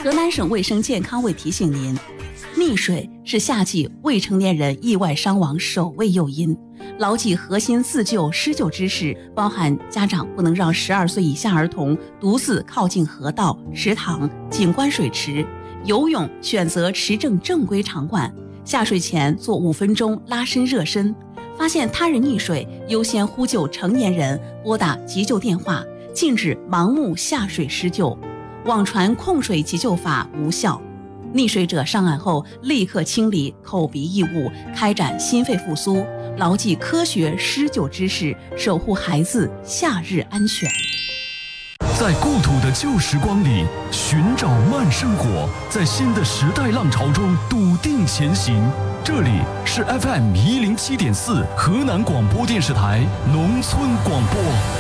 河南省卫生健康委提醒您，溺水是夏季未成年人意外伤亡首位诱因。牢记核心自救施救知识，包含家长不能让12岁以下儿童独自靠近河道、池塘、景观水池，游泳选择持证正规场馆，下水前做5分钟拉伸热身，发现他人溺水优先呼救成年人，拨打急救电话，禁止盲目下水施救。网传控水急救法无效，溺水者上岸后立刻清理口鼻异物，开展心肺复苏，牢记科学施救知识，守护孩子夏日安全。 在故土的旧时光里寻找慢生活，在新的时代浪潮中笃定前行。这里是 FM107.4 河南广播电视台农村广播。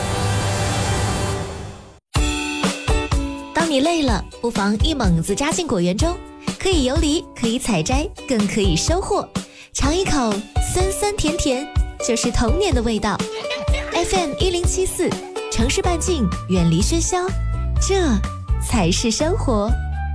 当你累了，不妨一猛子扎进果园中，可以游离，可以采摘，更可以收获。尝一口酸酸甜甜，就是童年的味道。FM1074，城市半径，远离喧嚣，这才是生活。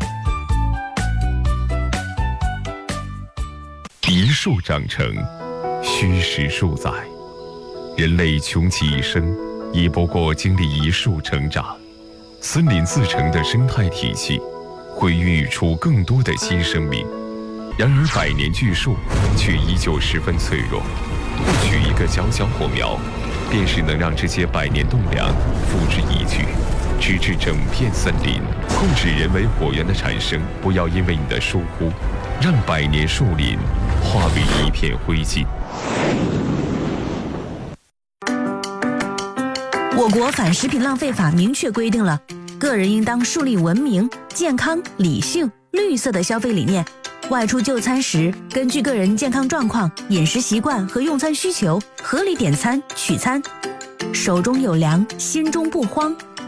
一树长成，虚实数载。人类穷其一生，也不过经历一树成长。森林自成的生态体系，会孕育出更多的新生命。然而百年巨树却依旧十分脆弱，不取一个小小火苗，便是能让这些百年栋梁付之一炬，直至整片森林。控制人为火源的产生，不要因为你的疏忽，让百年树林化为一片灰烬。 我国反食品浪费法明确规定了，个人应当树立文明、健康、理性、绿色的消费理念。外出就餐时，根据个人健康状况、饮食习惯和用餐需求，合理点餐取餐。手中有粮，心中不慌，